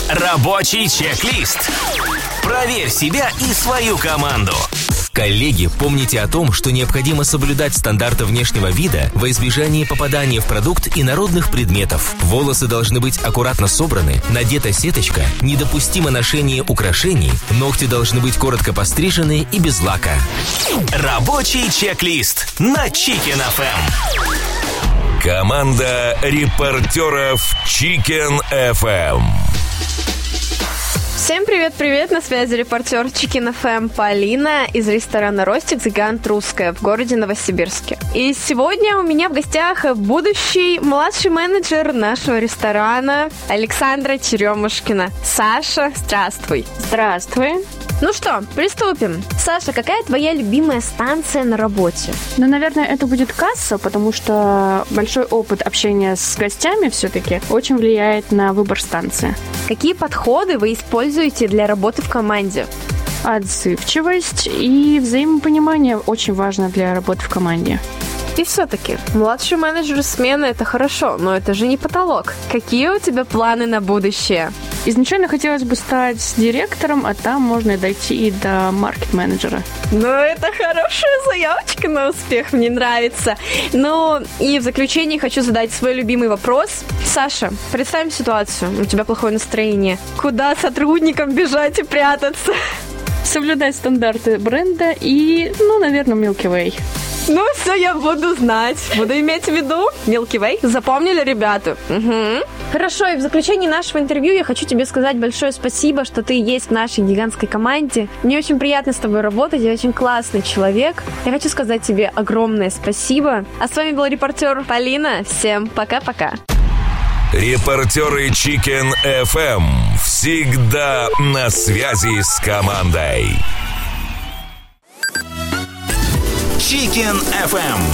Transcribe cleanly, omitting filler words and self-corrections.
Рабочий чек-лист. Проверь себя и свою команду. Коллеги, помните о том, что необходимо соблюдать стандарты внешнего вида во избежание попадания в продукт инородных предметов. Волосы должны быть аккуратно собраны, надета сеточка, недопустимо ношение украшений, ногти должны быть коротко пострижены и без лака. Рабочий чек-лист на Chicken FM. Команда репортеров Chicken FM. Всем привет-привет, на связи репортер Chicken FM Полина из ресторана «Ростик» «Гигант Русская» в городе Новосибирске. И сегодня у меня в гостях будущий младший менеджер нашего ресторана Александра Черемушкина. Саша, здравствуй. Здравствуй. Ну что, приступим. Саша, какая твоя любимая станция на работе? Ну, наверное, это будет касса, потому что большой опыт общения с гостями все-таки очень влияет на выбор станции. Какие подходы вы используете для работы в команде? Отзывчивость и взаимопонимание очень важно для работы в команде. И все-таки, младший менеджер смены – это хорошо, но это же не потолок. Какие у тебя планы на будущее? Изначально хотелось бы стать директором, а там можно дойти и до маркет-менеджера. Ну, это хорошая заявочка на успех, мне нравится. Ну, и в заключение хочу задать свой любимый вопрос. Саша, представим ситуацию, у тебя плохое настроение. Куда сотрудникам бежать и прятаться? Соблюдать стандарты бренда и, наверное, Milky Way. Ну, все, я буду знать. Буду иметь в виду. Milky Way. Запомнили, ребята? Угу. Хорошо, и в заключении нашего интервью я хочу тебе сказать большое спасибо, что ты есть в нашей гигантской команде. Мне очень приятно с тобой работать, я очень классный человек. Я хочу сказать тебе огромное спасибо. А с вами был репортер Полина. Всем пока-пока. Репортеры Chicken FM всегда на связи с командой. Chicken FM.